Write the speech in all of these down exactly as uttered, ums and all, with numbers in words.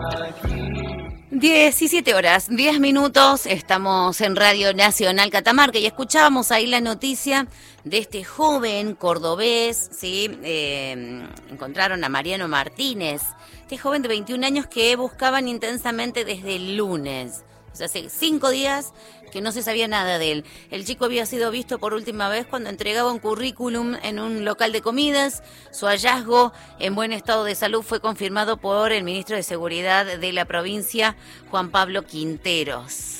diecisiete horas, diez minutos, estamos en Radio Nacional Catamarca y escuchábamos ahí la noticia de este joven cordobés, ¿sí? Eh, encontraron a Mariano Martínez, este joven de veintiún años que buscaban intensamente desde el lunes. O sea, hace cinco días que no se sabía nada de él. El chico había sido visto por última vez cuando entregaba un currículum en un local de comidas. Su hallazgo en buen estado de salud fue confirmado por el ministro de Seguridad de la provincia, Juan Pablo Quinteros.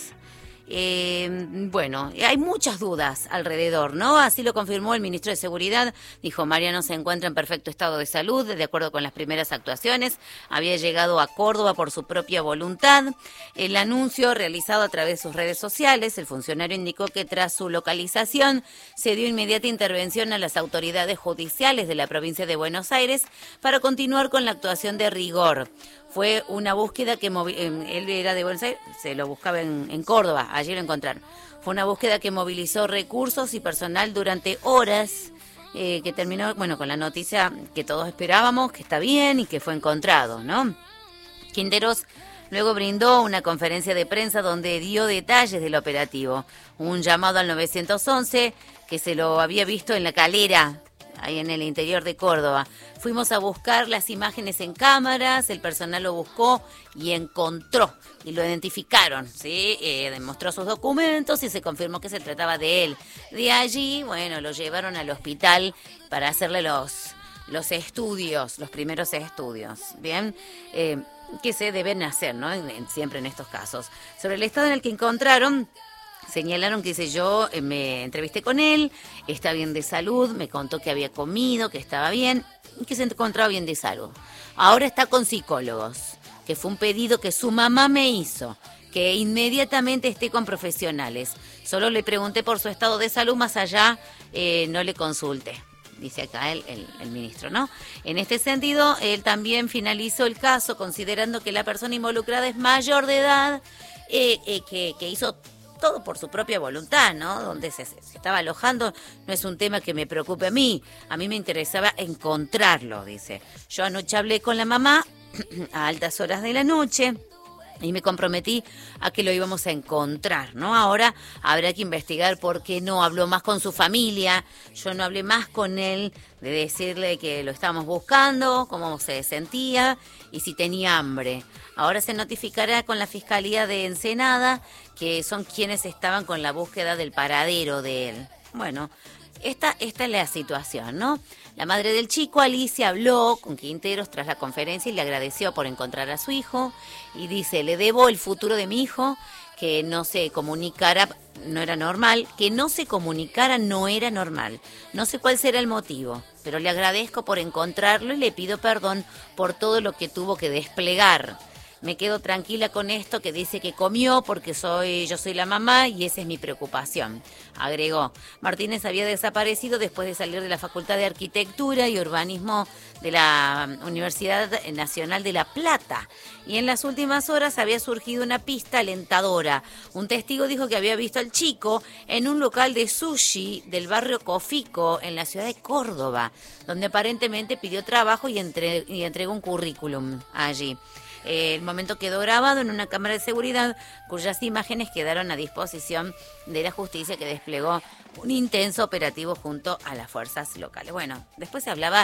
Eh, bueno, hay muchas dudas alrededor, ¿no? Así lo confirmó el ministro de Seguridad. Dijo, Mariano se encuentra en perfecto estado de salud, de acuerdo con las primeras actuaciones. Había llegado a Córdoba por su propia voluntad. El anuncio realizado a través de sus redes sociales, el funcionario indicó que tras su localización se dio inmediata intervención a las autoridades judiciales de la provincia de Buenos Aires para continuar con la actuación de rigor. Fue una búsqueda que movi- él era de Buenos Aires, se lo buscaba en, en Córdoba, allí lo encontraron. Fue una búsqueda que movilizó recursos y personal durante horas, eh, que terminó, bueno, con la noticia que todos esperábamos, que está bien y que fue encontrado, ¿no? Quinteros luego brindó una conferencia de prensa donde dio detalles del operativo. Un llamado al nueve once que se lo había visto en La Calera, ahí en el interior de Córdoba. Fuimos a buscar las imágenes en cámaras, el personal lo buscó y encontró, y lo identificaron, ¿sí? Eh, demostró sus documentos y se confirmó que se trataba de él. De allí, bueno, lo llevaron al hospital para hacerle los, los estudios, los primeros estudios, ¿bien? Eh, que se deben hacer, ¿no? En, en, siempre en estos casos. Sobre el estado en el que encontraron, señalaron que dice, yo eh, me entrevisté con él, está bien de salud, me contó que había comido, que estaba bien y que se encontraba bien de salud. Ahora está con psicólogos, que fue un pedido que su mamá me hizo, que inmediatamente esté con profesionales. Solo le pregunté por su estado de salud, más allá eh, no le consulté. Dice acá el, el, el ministro, ¿no? En este sentido, él también finalizó el caso considerando que la persona involucrada es mayor de edad, eh, eh, que, que hizo todo por su propia voluntad, ¿no? Donde se, se estaba alojando no es un tema que me preocupe a mí. A mí me interesaba encontrarlo, dice. Yo anoche hablé con la mamá a altas horas de la noche y me comprometí a que lo íbamos a encontrar, ¿no? Ahora habrá que investigar por qué no habló más con su familia. Yo no hablé más con él de decirle que lo estábamos buscando, cómo se sentía y si tenía hambre. Ahora se notificará con la Fiscalía de Ensenada, que son quienes estaban con la búsqueda del paradero de él. Bueno, esta, esta es la situación, ¿no? La madre del chico, Alicia, habló con Quinteros tras la conferencia y le agradeció por encontrar a su hijo. Y dice, le debo el futuro de mi hijo, que no se comunicara, no era normal, que no se comunicara no era normal. No sé cuál será el motivo, pero le agradezco por encontrarlo y le pido perdón por todo lo que tuvo que desplegar. Me quedo tranquila con esto que dice que comió porque soy yo soy la mamá y esa es mi preocupación, agregó. Martínez había desaparecido después de salir de la Facultad de Arquitectura y Urbanismo de la Universidad Nacional de La Plata y en las últimas horas había surgido una pista alentadora. Un testigo dijo que había visto al chico en un local de sushi del barrio Cofico en la ciudad de Córdoba, donde aparentemente pidió trabajo y, entre, y entregó un currículum allí. El momento quedó grabado en una cámara de seguridad cuyas imágenes quedaron a disposición de la justicia, que desplegó un intenso operativo junto a las fuerzas locales. Bueno, después se hablaba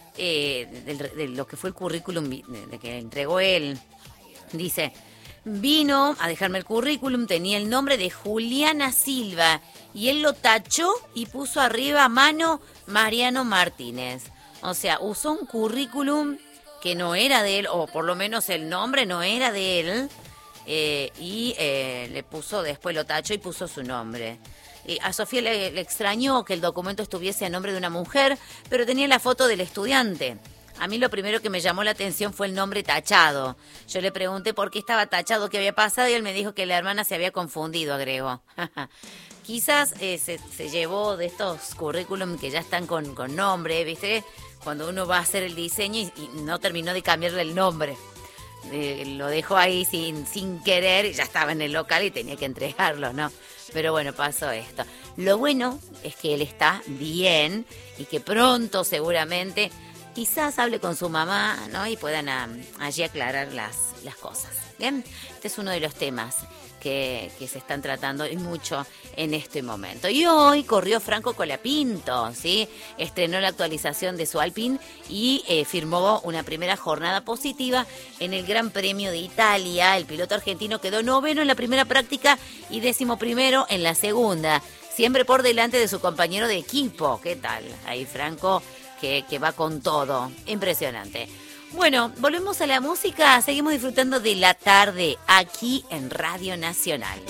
eh, de, de lo que fue el currículum de, de que entregó él. Dice, vino a dejarme el currículum, tenía el nombre de Juliana Silva y él lo tachó y puso arriba a mano Mariano Martínez. O sea, usó un currículum que no era de él, o por lo menos el nombre no era de él, eh, y eh, le puso, después lo tachó y puso su nombre. Y a Sofía le, le extrañó que el documento estuviese a nombre de una mujer, pero tenía la foto del estudiante. A mí lo primero que me llamó la atención fue el nombre tachado. Yo le pregunté por qué estaba tachado, qué había pasado, y él me dijo que la hermana se había confundido, agregó. Quizás eh, se, se llevó de estos currículum que ya están con, con nombre, ¿viste? Cuando uno va a hacer el diseño y, y no terminó de cambiarle el nombre. Eh, lo dejó ahí sin, sin querer y ya estaba en el local y tenía que entregarlo, ¿no? Pero bueno, pasó esto. Lo bueno es que él está bien y que pronto seguramente quizás hable con su mamá, ¿no? Y puedan a, allí aclarar las, las cosas. Bien, este es uno de los temas que, que se están tratando y mucho en este momento. Y hoy corrió Franco Colapinto, ¿sí? Estrenó la actualización de su Alpine y eh, firmó una primera jornada positiva en el Gran Premio de Italia. El piloto argentino quedó noveno en la primera práctica y décimo primero en la segunda, siempre por delante de su compañero de equipo. ¿Qué tal? Ahí Franco que, que va con todo. Impresionante. Bueno, volvemos a la música, seguimos disfrutando de la tarde aquí en Radio Nacional.